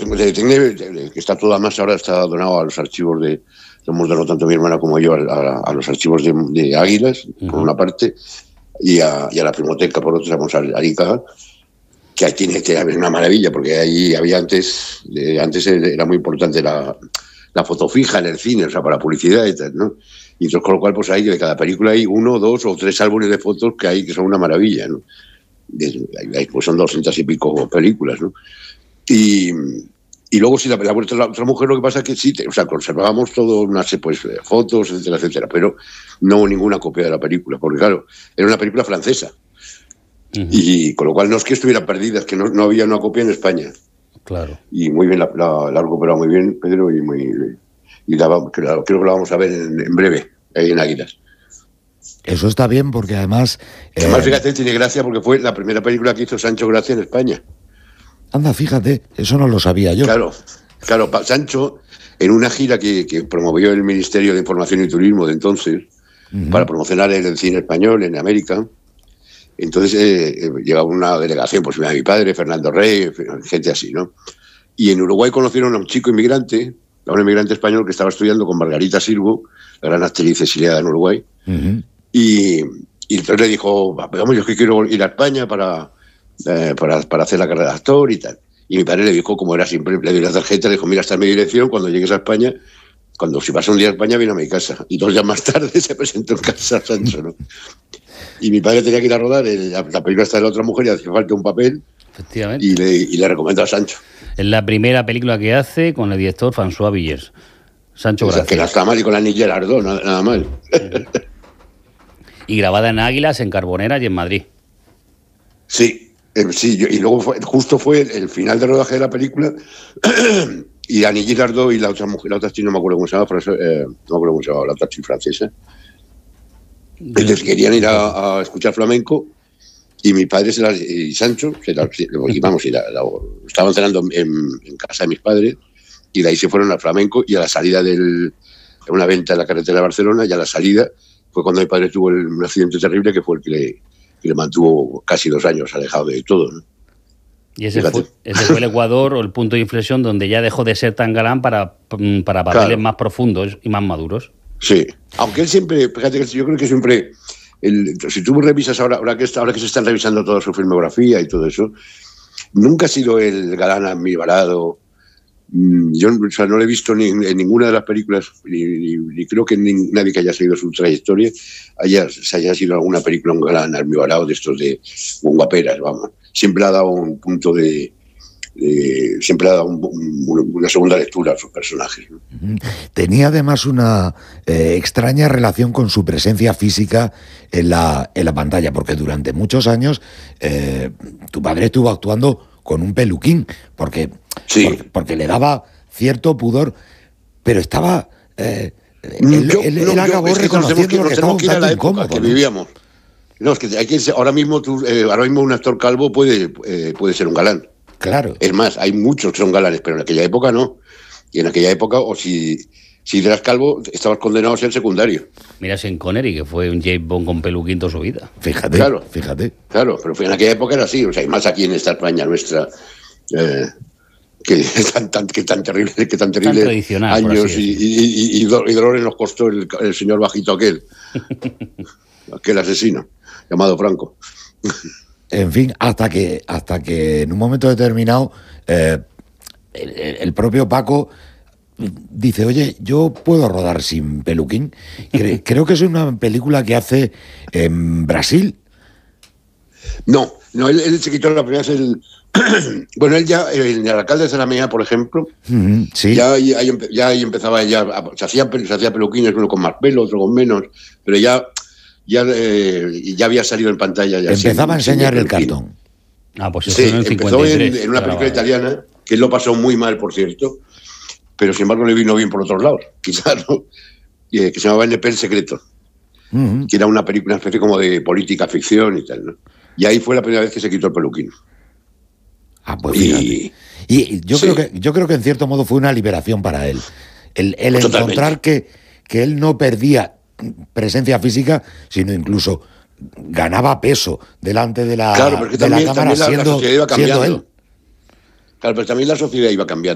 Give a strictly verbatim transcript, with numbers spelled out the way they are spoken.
de, de, de, que está todo, además ahora está donado a los archivos de, hemos donado tanto mi hermana como yo a, a, a los archivos de, de Águilas, uh-huh. por una parte, y a, y a la Filmoteca por otra, vamos a Arica, que ahí tiene que haber una maravilla, porque ahí había antes, eh, antes era muy importante la, la foto fija en el cine, o sea, para publicidad y tal, ¿no? Y entonces, con lo cual, pues hay de cada película hay uno, dos o tres álbumes de fotos que hay que son una maravilla, ¿no? De, pues son doscientas y pico películas, ¿no? Y, y luego, si la, la, la otra mujer, lo que pasa es que sí, o sea, conservábamos todo, unas pues, fotos, etcétera, etcétera, pero no hubo ninguna copia de la película, porque claro, era una película francesa. Uh-huh. Y con lo cual no es que estuvieran perdidas, que no, no había una copia en España. Claro. Y muy bien, la, la, la ha recuperado muy bien, Pedro, y muy y la, creo, creo que la vamos a ver en, en breve, ahí en Águilas. Eso está bien, porque además... Además, eh... fíjate, tiene gracia porque fue la primera película que hizo Sancho Gracia en España. Anda, fíjate, eso no lo sabía yo. Claro, claro, Sancho, en una gira que, que promovió el Ministerio de Información y Turismo de entonces, uh-huh. para promocionar el cine español en América, entonces eh, llegaba una delegación, pues mi padre, Fernando Rey, gente así, ¿no? Y en Uruguay conocieron a un chico inmigrante, a un inmigrante español que estaba estudiando con Margarita Sirgo, la gran actriz exiliada en Uruguay, uh-huh. y, y entonces le dijo, vamos, yo es que quiero ir a España para, eh, para, para hacer la carrera de actor y tal. Y mi padre le dijo, como era siempre, le dio la tarjeta, le dijo, mira, esta es mi dirección, cuando llegues a España, cuando si vas un día a España, viene a mi casa. Y dos días más tarde se presentó en casa Sancho, ¿no? Y mi padre tenía que ir a rodar, el, la, la película está de la otra mujer y hacía falta un papel. Efectivamente. Y le, y le recomendó a Sancho. Es la primera película que hace con el director François Villers. Sancho Gracia. O sea, que no está mal, y con la Niña Ardó, nada, nada mal. Y grabada en Águilas, en Carbonera y en Madrid. Sí, eh, sí, yo, y luego fue, justo fue el, el final de rodaje de la película. Y Annie Girardot y la otra mujer, la otra actriz, no me acuerdo cómo se llama, pero, eh, no me acuerdo cómo se llama, la otra actriz francesa. Entonces querían ir a, a escuchar flamenco y mi padre se la, y Sancho, se la, y vamos, y la, la, estaban cenando en, en casa de mis padres y de ahí se fueron al flamenco y a la salida del, de una venta en la carretera de Barcelona y a la salida fue cuando mi padre tuvo el, un accidente terrible que fue el que le, que le mantuvo casi dos años alejado de todo, ¿no? Y ese fue, ese fue el Ecuador o el punto de inflexión donde ya dejó de ser tan galán para, para papeles claro. más profundos y más maduros. Sí, aunque él siempre, fíjate que yo creo que siempre, el, si tú revisas ahora, ahora, que está, ahora que se están revisando toda su filmografía y todo eso, nunca ha sido el galán admirado. Yo o sea, no lo he visto ni en ninguna de las películas, ni, ni, ni creo que ni, nadie que haya seguido su trayectoria haya, se haya sido alguna película un galán admirado de estos de guaperas, vamos. Siempre ha dado un punto de... Eh, siempre ha dado un, un, una segunda lectura a sus personajes, ¿no? Tenía además una eh, extraña relación con su presencia física en la, en la pantalla, porque durante muchos años eh, tu padre estuvo actuando con un peluquín, porque, sí. porque, porque le daba cierto pudor, pero estaba... Eh, yo, él, él, no, él acabó yo, es que reconociendo que, que, que estaba un tanto incómodo, que ¿no? vivíamos. No, es que, hay que ahora mismo tú, eh, ahora mismo un actor calvo puede, eh, puede ser un galán. Claro. Es más, hay muchos que son galanes, pero en aquella época no. Y en aquella época, o si, si eras calvo, estabas condenado a ser secundario. Mira Sean Connery, que fue un James Bond con peluquín toda su vida. Fíjate, claro, fíjate. Claro, pero en aquella época era así. O sea, y más aquí en esta España nuestra, eh, que tan, tan, que tan terrible, que tan terrible tan tradicional, años y, y, y, y, y dolores nos costó el, el señor bajito aquel, aquel asesino llamado Franco. En fin, hasta que hasta que en un momento determinado eh, el, el propio Paco dice, oye, yo puedo rodar sin peluquín. Cre- creo que es una película que hace en Brasil. No, no, él, él se quitó la primera vez el... Bueno, él ya, en el alcalde de Zalamea, por ejemplo, Mm-hmm, sí. ya, ahí, ya ahí empezaba, ya, se hacía, se hacía peluquines, uno con más pelo, otro con menos, pero ya... Ya, eh, ya había salido en pantalla. Ya Empezaba sin, a enseñar sin el cartón. Ah, pues sí, en el empezó en, en una película grabado. italiana, que él lo pasó muy mal, por cierto, pero sin embargo le vino bien por otros lados, quizás, ¿no? Eh, que se llamaba El Pel Secreto, mm-hmm. que era una película, una especie como de política ficción y tal, ¿no? Y ahí fue la primera vez que se quitó el peluquín. Ah, pues fíjate. Y, y yo, sí. creo que, yo creo que en cierto modo fue una liberación para él. El, el encontrar que, que él no perdía presencia física, sino incluso ganaba peso delante de la, claro, porque de también, la cámara también la, siendo, la sociedad iba cambiando. siendo él. Claro, pero también la sociedad iba cambiando.